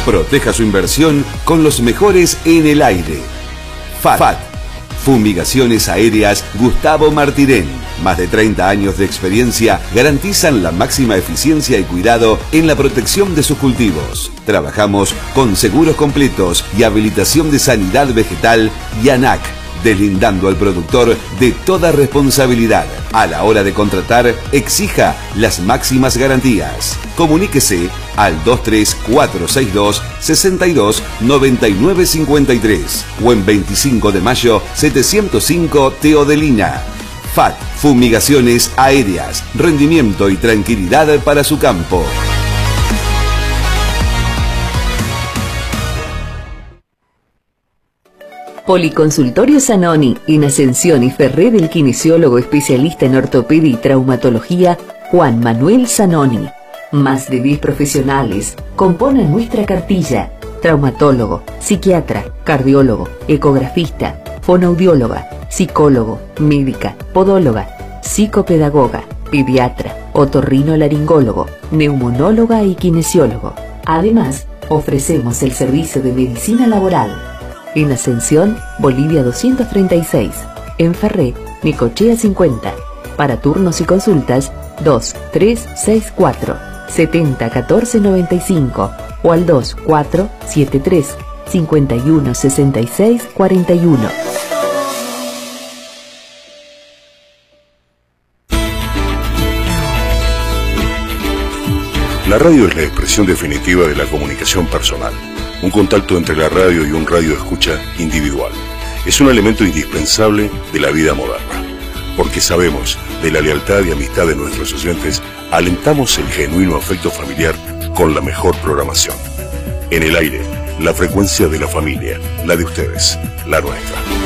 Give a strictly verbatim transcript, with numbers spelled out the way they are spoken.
Proteja su inversión con los mejores en el aire. F A T. F A T. Fumigaciones Aéreas Gustavo Martirén. Más de treinta años de experiencia garantizan la máxima eficiencia y cuidado en la protección de sus cultivos. Trabajamos con seguros completos y habilitación de sanidad vegetal y ANAC, deslindando al productor de toda responsabilidad. A la hora de contratar, exija las máximas garantías. Comuníquese al dos tres cuatro seis dos, seis dos nueve nueve cinco tres o en veinticinco de mayo setecientos cinco Teodelina. F A T. Fumigaciones Aéreas. Rendimiento y tranquilidad para su campo. Policonsultorio Zanoni, en Ascensión y Ferré, del kinesiólogo especialista en ortopedia y traumatología Juan Manuel Zanoni. Más de diez profesionales componen nuestra cartilla: traumatólogo, psiquiatra, cardiólogo, ecografista, fonoaudióloga, psicólogo, médica, podóloga, psicopedagoga, pediatra, otorrinolaringólogo, neumonóloga y kinesiólogo. Además, ofrecemos el servicio de medicina laboral. En Ascensión, Bolivia doscientos treinta y seis. En Ferré, Necochea cincuenta. Para turnos y consultas, dos tres seis cuatro, setenta catorce noventa y cinco o al dos cuatro siete tres, cincuenta y uno sesenta y seis cuarenta y uno. La radio es la expresión definitiva de la comunicación personal. Un contacto entre la radio y un radio escucha individual. Es un elemento indispensable de la vida moderna. Porque sabemos de la lealtad y amistad de nuestros oyentes, alentamos el genuino afecto familiar con la mejor programación. En el aire, la frecuencia de la familia, la de ustedes, la nuestra.